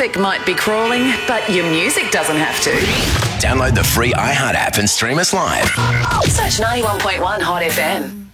traffic might be crawling, but your music doesn't have to. Download the free iHeart app and stream us live. Search 91.1 Hot FM.